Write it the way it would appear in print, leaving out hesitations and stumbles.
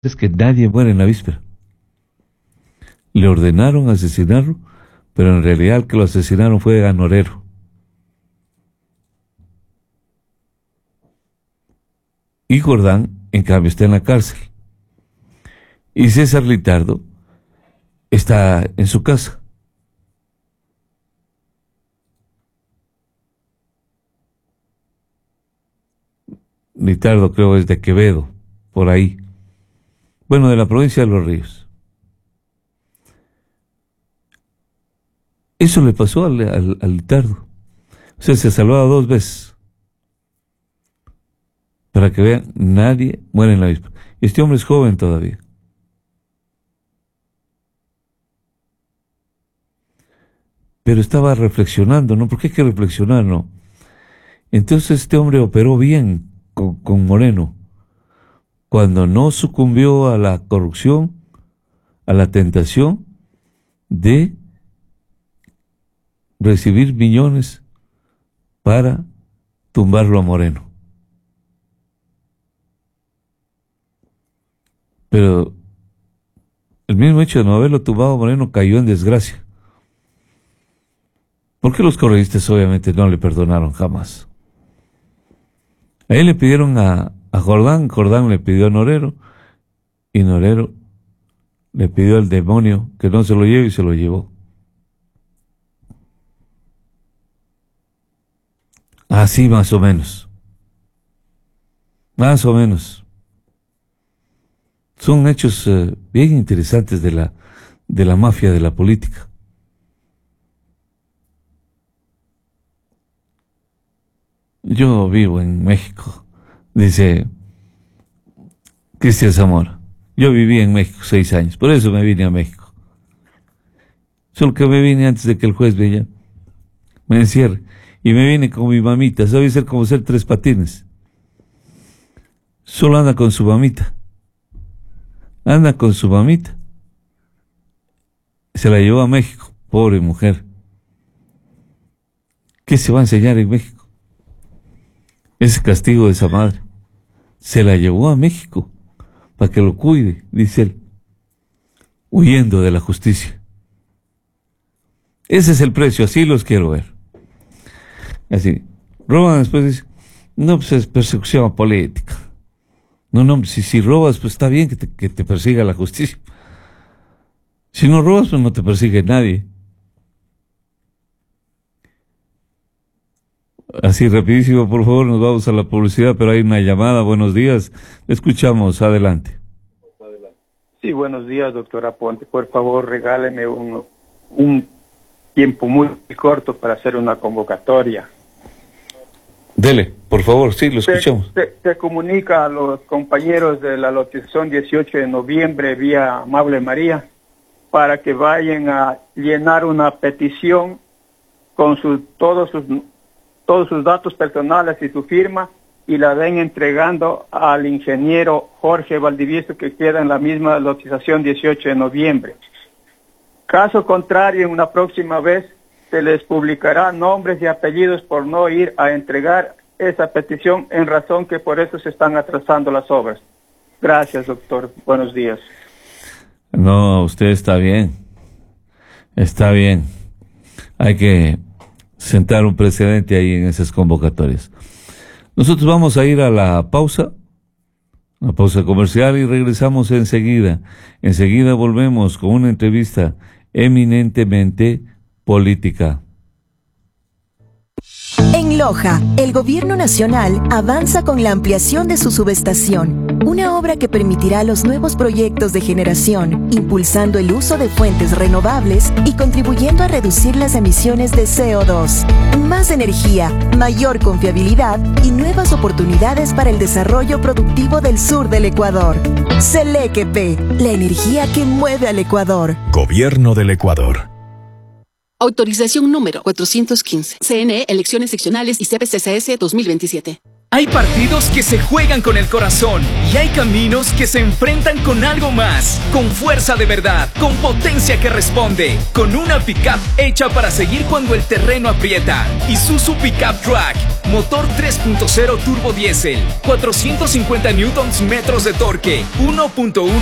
Es que nadie muere en la víspera. Le ordenaron asesinarlo, pero en realidad el que lo asesinaron fue a Norero. Y Jordán, en cambio, está en la cárcel. Y César Litardo está en su casa. Litardo creo es de Quevedo, por ahí. Bueno, de la provincia de Los Ríos. Eso le pasó al Litardo. O sea, se ha salvado 2 veces. Para que vean, nadie muere en la víspera. Este hombre es joven todavía. Pero estaba reflexionando, ¿no? ¿Por qué hay que reflexionar, no? Entonces este hombre operó bien con Moreno. Cuando no sucumbió a la corrupción, a la tentación de recibir millones para tumbarlo a Moreno. Pero el mismo hecho de no haberlo tumbado a Moreno cayó en desgracia. Porque los correístas obviamente no le perdonaron jamás. A él le pidieron a Jordán, Jordán le pidió a Norero, y Norero le pidió al demonio que no se lo lleve y se lo llevó. Así más o menos. Más o menos. Son hechos bien interesantes de la mafia de la política. Yo vivo en México, dice Cristian Zamora. Yo viví en México 6 años, por eso me vine a México. Solo que me vine antes de que el juez me encierre. Y me vine con mi mamita, sabe ser como ser 3 patines. Solo anda con su mamita. Anda con su mamita. Se la llevó a México, pobre mujer. ¿Qué se va a enseñar en México? Ese castigo de esa madre. Se la llevó a México para que lo cuide, dice él, huyendo de la justicia. Ese es el precio, así los quiero ver. Así, roban después dice, no, pues es persecución política. No, si robas, pues está bien que te persiga la justicia. Si no robas, pues no te persigue nadie. Así rapidísimo, por favor, nos vamos a la publicidad, pero hay una llamada. Buenos días, escuchamos, adelante. Sí, buenos días, doctora Ponte. Por favor, regáleme un tiempo muy corto para hacer una convocatoria. Dele, por favor, sí, lo escuchamos. Se comunica a los compañeros de la lotización 18 de noviembre vía Amable María para que vayan a llenar una petición con todos sus datos personales y su firma y la ven entregando al ingeniero Jorge Valdivieso, que queda en la misma lotización 18 de noviembre. Caso contrario, en una próxima vez se les publicará nombres y apellidos por no ir a entregar esa petición, en razón que por eso se están atrasando las obras. Gracias, doctor. Buenos días. No, usted está bien. Está bien. Hay que sentar un precedente ahí en esas convocatorias. Nosotros vamos a ir a la pausa comercial, y regresamos enseguida. Enseguida volvemos con una entrevista eminentemente política. En Loja, el Gobierno Nacional avanza con la ampliación de su subestación, una obra que permitirá los nuevos proyectos de generación, impulsando el uso de fuentes renovables y contribuyendo a reducir las emisiones de CO2. Más energía, mayor confiabilidad y nuevas oportunidades para el desarrollo productivo del sur del Ecuador. Selequepe, la energía que mueve al Ecuador. Gobierno del Ecuador. Autorización número 415. CNE, Elecciones Seccionales y CPCCS 2027. Hay partidos que se juegan con el corazón y hay caminos que se enfrentan con algo más, con fuerza de verdad, con potencia que responde, con una pickup hecha para seguir cuando el terreno aprieta. Isuzu Pickup Track, Motor 3.0 turbo diésel, 450 Nm de torque, 1.1